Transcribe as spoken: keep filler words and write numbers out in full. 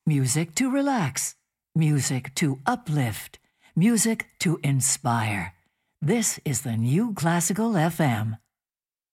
Music to relax. Music to uplift. Music to inspire. This is the New Classical F M.